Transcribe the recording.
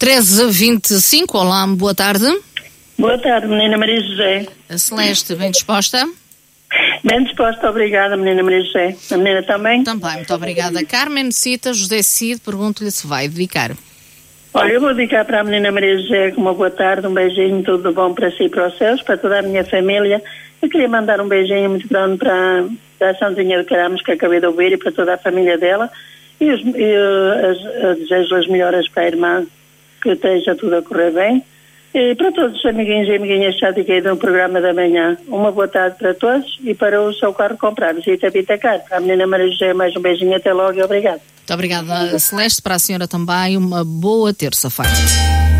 13h25, olá, boa tarde. Boa tarde, menina Maria José. A Celeste, bem disposta? Bem disposta, obrigada, menina Maria José. A menina também? Também, muito obrigada. Carmen necessita, José Cid, pergunto-lhe se vai dedicar. Olha, eu vou dedicar para a menina Maria José uma boa tarde, um beijinho, tudo bom para si e para os seus, para toda a minha família. Eu queria mandar um beijinho muito grande para a Sandrinha de Caramos, que acabei de ouvir, e para toda a família dela. E desejo as melhoras para a irmã, que esteja tudo a correr bem. E para todos os amiguinhos e amiguinhas que já fiquei no programa da manhã, uma boa tarde para todos e para o seu carro comprar. Visita Vitacar. Para a menina Maria José, mais um beijinho, até logo e obrigado. Muito obrigada, Celeste. Para a senhora também, uma boa terça-feira.